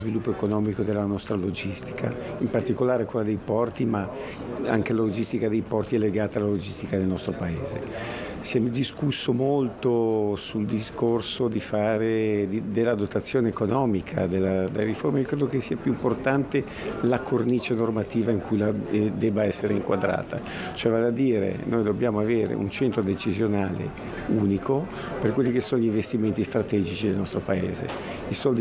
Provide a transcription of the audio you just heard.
Sviluppo economico della nostra logistica, in particolare quella dei porti, ma anche la logistica dei porti è legata alla logistica del nostro Paese. Si è discusso molto sul discorso della dotazione economica della riforma. Io credo che sia più importante la cornice normativa in cui debba essere inquadrata, cioè vale a dire noi dobbiamo avere un centro decisionale unico per quelli che sono gli investimenti strategici del nostro Paese. I soldi